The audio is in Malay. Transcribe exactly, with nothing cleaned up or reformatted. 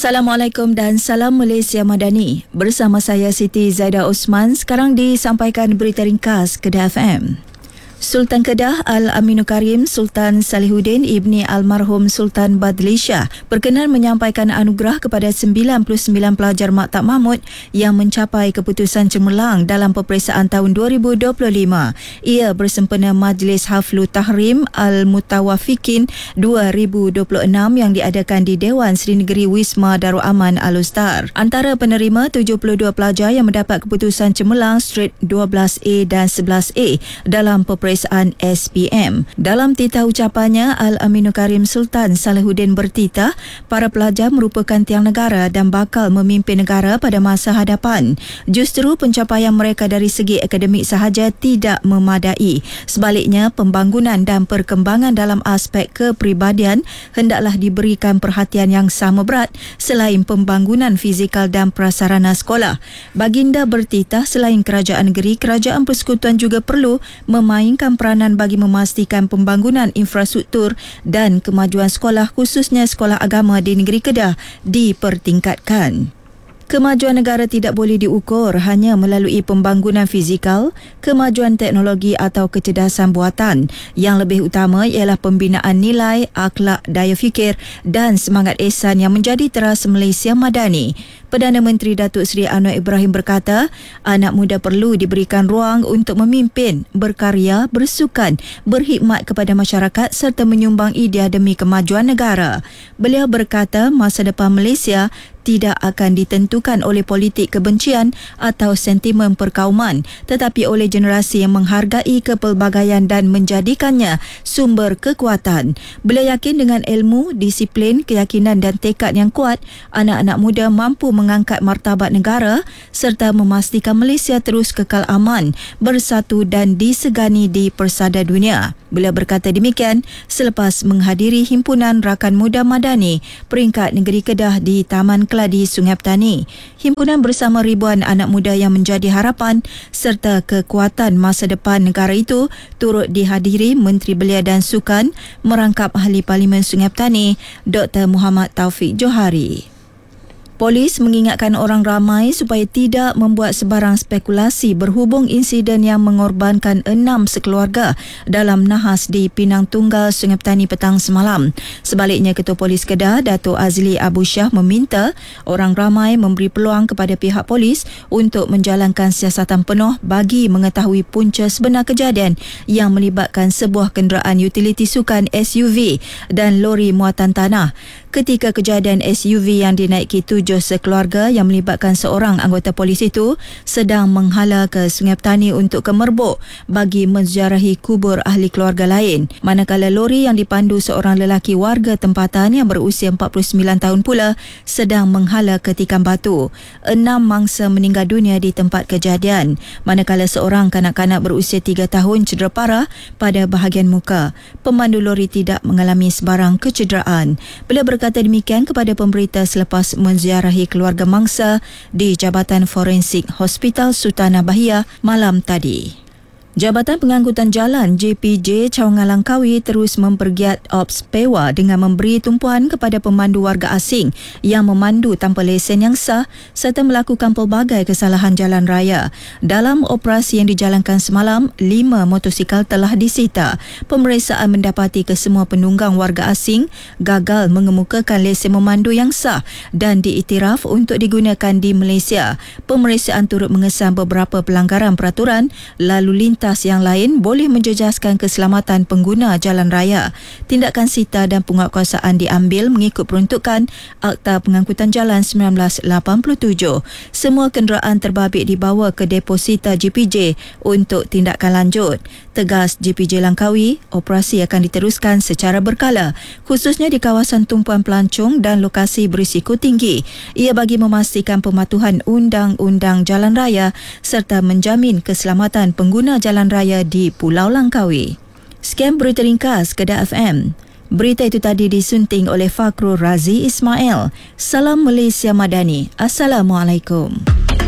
Assalamualaikum dan salam Malaysia Madani. Bersama saya Siti Zaida Osman. Sekarang disampaikan berita ringkas Kedah F M. Sultan Kedah Al-Aminu Karim Sultan Salihuddin Ibni Almarhum Sultan Badli Shah berkenan menyampaikan anugerah kepada sembilan puluh sembilan pelajar Maktab Mahmud yang mencapai keputusan cemerlang dalam peperiksaan tahun dua ribu dua puluh lima. Ia bersempena Majlis Haflu Tahrim Al-Mutawafikin dua ribu dua puluh enam yang diadakan di Dewan Seri Negeri Wisma Darul Aman Al-Ustar. Antara penerima tujuh puluh dua pelajar yang mendapat keputusan cemerlang straight dua belas A dan sebelas A dalam peperiksaan S P M. Dalam titah ucapannya, Al-Aminu Karim Sultan Salihuddin bertitah para pelajar merupakan tiang negara dan bakal memimpin negara pada masa hadapan. Justru pencapaian mereka dari segi akademik sahaja tidak memadai. Sebaliknya, pembangunan dan perkembangan dalam aspek kepribadian hendaklah diberikan perhatian yang sama berat selain pembangunan fizikal dan prasarana sekolah. Baginda bertitah selain kerajaan negeri, kerajaan persekutuan juga perlu memainkan peranan bagi memastikan pembangunan infrastruktur dan kemajuan sekolah khususnya sekolah agama di negeri Kedah dipertingkatkan. Kemajuan negara tidak boleh diukur hanya melalui pembangunan fizikal, kemajuan teknologi atau kecerdasan buatan. Yang lebih utama ialah pembinaan nilai, akhlak, daya fikir dan semangat ihsan yang menjadi teras Malaysia Madani. Perdana Menteri Datuk Seri Anwar Ibrahim berkata, anak muda perlu diberikan ruang untuk memimpin, berkarya, bersukan, berkhidmat kepada masyarakat serta menyumbang idea demi kemajuan negara. Beliau berkata, masa depan Malaysia tidak akan ditentukan oleh politik kebencian atau sentimen perkauman, tetapi oleh generasi yang menghargai kepelbagaian dan menjadikannya sumber kekuatan. Beliau yakin dengan ilmu, disiplin, keyakinan dan tekad yang kuat, anak-anak muda mampu mengangkat martabat negara serta memastikan Malaysia terus kekal aman, bersatu dan disegani di persada dunia. Beliau berkata demikian selepas menghadiri Himpunan Rakan Muda Madani peringkat negeri Kedah di Taman Keladi Sungai Petani. Himpunan bersama ribuan anak muda yang menjadi harapan serta kekuatan masa depan negara itu turut dihadiri Menteri Belia dan Sukan, merangkap Ahli Parlimen Sungai Petani Doktor Muhammad Taufik Johari. Polis mengingatkan orang ramai supaya tidak membuat sebarang spekulasi berhubung insiden yang mengorbankan enam sekeluarga dalam nahas di Pinang Tunggal, Sungai Petani petang semalam. Sebaliknya, Ketua Polis Kedah, Dato' Azli Abu Shah meminta orang ramai memberi peluang kepada pihak polis untuk menjalankan siasatan penuh bagi mengetahui punca sebenar kejadian yang melibatkan sebuah kenderaan utiliti sukan S U V dan lori muatan tanah. Ketika kejadian S U V yang dinaiki tujuh sekeluarga yang melibatkan seorang anggota polis itu sedang menghala ke Sungai Petani untuk ke Merbuk bagi menziarahi kubur ahli keluarga lain. Manakala lori yang dipandu seorang lelaki warga tempatan yang berusia empat puluh sembilan tahun pula sedang menghala ke tikam batu. Enam mangsa meninggal dunia di tempat kejadian, manakala seorang kanak-kanak berusia tiga tahun cedera parah pada bahagian muka. Pemandu lori tidak mengalami sebarang kecederaan. Beliau berkata demikian kepada pemberita selepas menziarahi keluarga mangsa di Jabatan Forensik Hospital Sultanah Bahia malam tadi. Jabatan Pengangkutan Jalan J P J Cawangan Langkawi terus mempergiat Ops Pewa dengan memberi tumpuan kepada pemandu warga asing yang memandu tanpa lesen yang sah serta melakukan pelbagai kesalahan jalan raya. Dalam operasi yang dijalankan semalam, lima motosikal telah disita. Pemeriksaan mendapati kesemua penunggang warga asing gagal mengemukakan lesen memandu yang sah dan diiktiraf untuk digunakan di Malaysia. Pemeriksaan turut mengesan beberapa pelanggaran peraturan lalu lintas yang lain boleh menjejaskan keselamatan pengguna jalan raya. Tindakan sita dan penguatkuasaan diambil mengikut peruntukan Akta Pengangkutan Jalan sembilan belas lapan puluh tujuh. Semua kenderaan terbabit dibawa ke deposita J P J untuk tindakan lanjut. Tegas J P J Langkawi, operasi akan diteruskan secara berkala, khususnya di kawasan tumpuan pelancong dan lokasi berisiko tinggi. Ia bagi memastikan pematuhan undang-undang jalan raya serta menjamin keselamatan pengguna jalan Jalan raya di Pulau Langkawi. Sekian berita ringkas Kedah F M. Berita itu tadi disunting oleh Fakrul Razi Ismail. Salam Malaysia Madani. Assalamualaikum.